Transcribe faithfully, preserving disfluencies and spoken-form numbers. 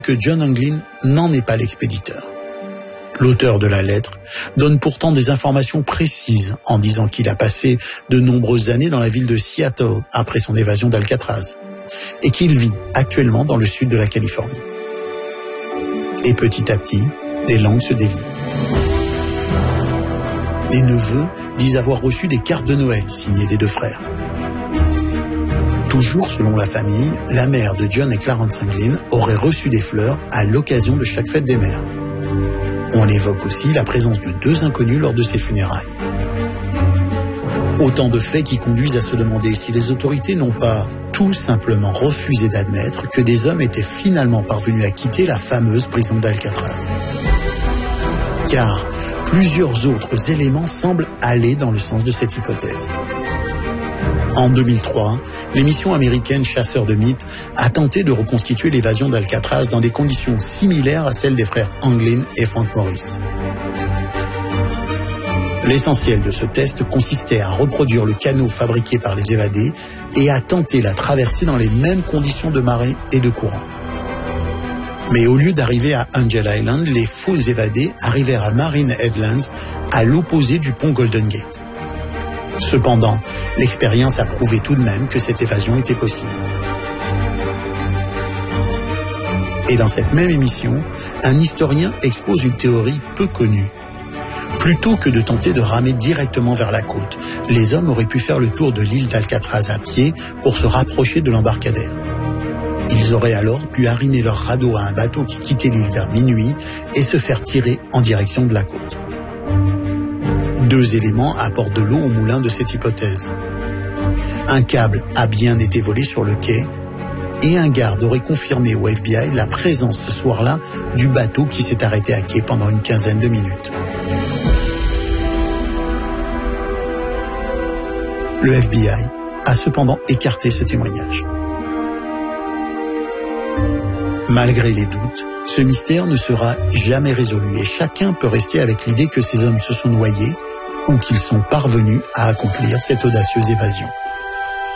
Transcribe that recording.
que John Anglin n'en est pas l'expéditeur. L'auteur de la lettre donne pourtant des informations précises en disant qu'il a passé de nombreuses années dans la ville de Seattle après son évasion d'Alcatraz et qu'il vit actuellement dans le sud de la Californie. Et petit à petit, les langues se délient. Les neveux disent avoir reçu des cartes de Noël signées des deux frères. Toujours selon la famille, la mère de John et Clarence Anglin aurait reçu des fleurs à l'occasion de chaque fête des mères. On évoque aussi la présence de deux inconnus lors de ses funérailles. Autant de faits qui conduisent à se demander si les autorités n'ont pas tout simplement refusé d'admettre que des hommes étaient finalement parvenus à quitter la fameuse prison d'Alcatraz. Car plusieurs autres éléments semblent aller dans le sens de cette hypothèse. En deux mille trois, l'émission américaine Chasseurs de mythes a tenté de reconstituer l'évasion d'Alcatraz dans des conditions similaires à celles des frères Anglin et Frank Morris. L'essentiel de ce test consistait à reproduire le canot fabriqué par les évadés et à tenter la traversée dans les mêmes conditions de marée et de courant. Mais au lieu d'arriver à Angel Island, les faux évadés arrivèrent à Marine Headlands, à l'opposé du pont Golden Gate. Cependant, l'expérience a prouvé tout de même que cette évasion était possible. Et dans cette même émission, un historien expose une théorie peu connue. Plutôt que de tenter de ramer directement vers la côte, les hommes auraient pu faire le tour de l'île d'Alcatraz à pied pour se rapprocher de l'embarcadère. Ils auraient alors pu arrimer leur radeau à un bateau qui quittait l'île vers minuit et se faire tirer en direction de la côte. Deux éléments apportent de l'eau au moulin de cette hypothèse. Un câble a bien été volé sur le quai et un garde aurait confirmé au F B I la présence ce soir-là du bateau qui s'est arrêté à quai pendant une quinzaine de minutes. Le F B I a cependant écarté ce témoignage. Malgré les doutes, ce mystère ne sera jamais résolu et chacun peut rester avec l'idée que ces hommes se sont noyés ou qu'ils sont parvenus à accomplir cette audacieuse évasion.